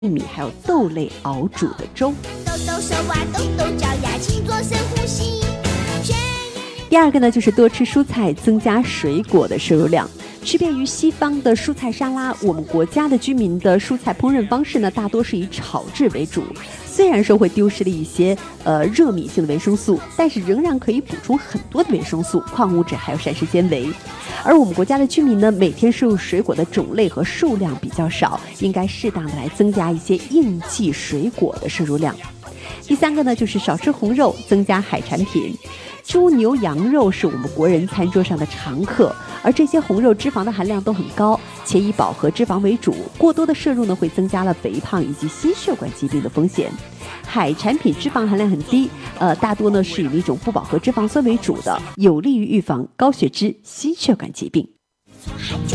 玉米还有豆类熬煮的粥。 抖抖手啊，抖抖脚呀，请做深呼吸。 第二个呢，就是多吃蔬菜，增加水果的摄入量。区别于西方的蔬菜沙拉，我们国家的居民的蔬菜烹饪方式呢，大多是以炒制为主。虽然说会丢失了一些热敏性的维生素，但是仍然可以补充很多的维生素、矿物质还有膳食纤维。而我们国家的居民呢，每天摄入水果的种类和数量比较少，应该适当的来增加一些应季水果的摄入量。第三个呢，就是少吃红肉，增加海产品。猪、牛、羊肉是我们国人餐桌上的常客，而这些红肉脂肪的含量都很高，且以饱和脂肪为主，过多的摄入呢会增加了肥胖以及心血管疾病的风险。海产品脂肪含量很低，大多呢是以一种不饱和脂肪酸为主的，有利于预防高血脂、心血管疾病。